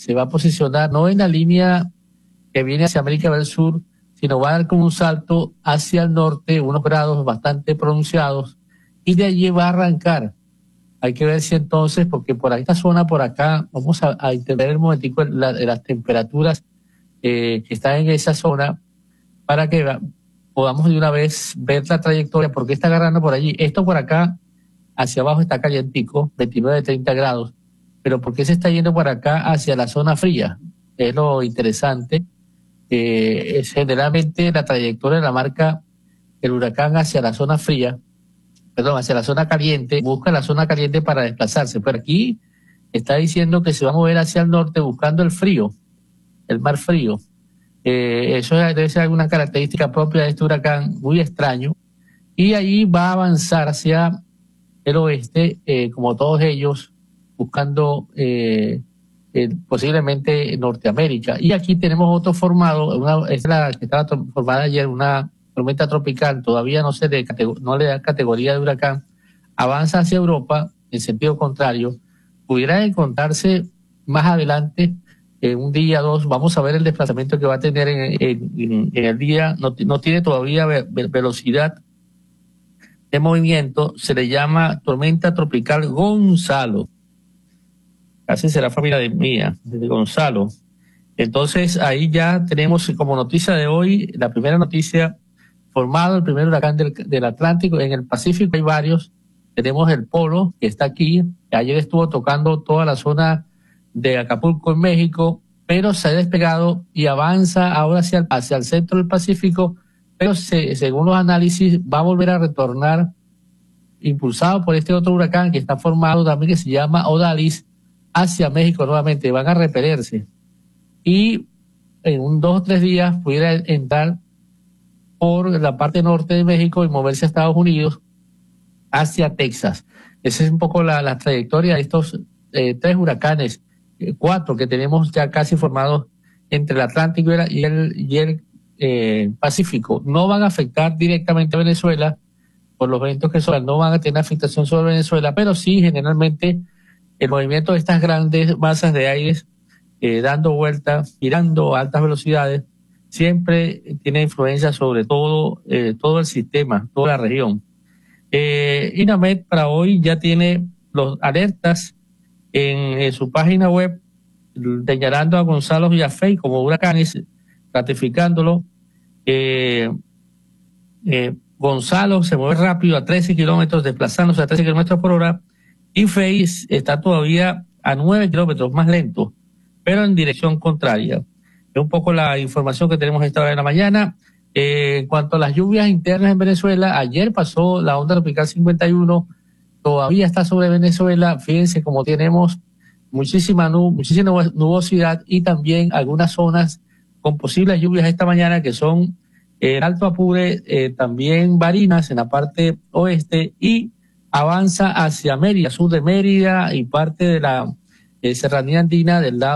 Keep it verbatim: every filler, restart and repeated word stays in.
se va a posicionar no en la línea que viene hacia América del Sur, sino va a dar como un salto hacia el norte, unos grados bastante pronunciados, y de allí va a arrancar. Hay que ver si entonces, porque por esta zona, por acá, vamos a, a entender el momentico la, las temperaturas eh, que están en esa zona, para que podamos de una vez ver la trayectoria, porque está agarrando por allí. Esto por acá, hacia abajo está calientico, veintinueve, treinta grados, pero ¿por qué se está yendo por acá hacia la zona fría? Es lo interesante. Eh, es generalmente la trayectoria la marca el huracán hacia la zona fría, perdón, hacia la zona caliente, busca la zona caliente para desplazarse, pero aquí está diciendo que se va a mover hacia el norte buscando el frío, el mar frío. Eh, eso debe ser alguna característica propia de este huracán, muy extraño, y ahí va a avanzar hacia el oeste, eh, como todos ellos, buscando eh, eh, posiblemente Norteamérica. Y aquí tenemos otro formado, una, es la que estaba formada ayer, una tormenta tropical, todavía no se le, no le da categoría de huracán, avanza hacia Europa en sentido contrario, pudiera encontrarse más adelante, en un día, dos, vamos a ver el desplazamiento que va a tener en, en, en el día, no, no tiene todavía ve, velocidad de movimiento, se le llama tormenta tropical Gonzalo. Casi será familia de mía, de Gonzalo. Entonces ahí ya tenemos como noticia de hoy, la primera noticia, formado el primer huracán del, del Atlántico. En el Pacífico hay varios. Tenemos el Polo, que está aquí, que ayer estuvo tocando toda la zona de Acapulco en México, pero se ha despegado y avanza ahora hacia el, hacia el centro del Pacífico, pero se, según los análisis va a volver a retornar impulsado por este otro huracán que está formado también, que se llama Odalis, hacia México nuevamente. Van a repelerse y en un dos o tres días pudiera entrar por la parte norte de México y moverse a Estados Unidos hacia Texas. Esa es un poco la, la trayectoria de estos eh, tres huracanes, eh, cuatro que tenemos ya casi formados entre el Atlántico y el, y el, y el eh, Pacífico. No van a afectar directamente a Venezuela por los vientos que son, no van a tener afectación sobre Venezuela, pero sí generalmente el movimiento de estas grandes masas de aire eh, dando vueltas, girando a altas velocidades, siempre tiene influencia sobre todo, eh, todo el sistema, toda la región. Eh, INAMED para hoy ya tiene los alertas en, en su página web, señalando a Gonzalo Villafey como huracanes, ratificándolo. Eh, eh, Gonzalo se mueve rápido a trece kilómetros, desplazándose a trece kilómetros por hora, y Fey está todavía a nueve kilómetros más lento, pero en dirección contraria. Es un poco la información que tenemos a esta hora de la mañana. Eh, en cuanto a las lluvias internas en Venezuela, ayer pasó la onda tropical cincuenta y uno, todavía está sobre Venezuela. Fíjense cómo tenemos muchísima, nub muchísima nubosidad y también algunas zonas con posibles lluvias esta mañana que son eh, el Alto Apure, eh, también Barinas en la parte oeste, y avanza hacia Mérida, sur de Mérida y parte de la eh, serranía andina del lado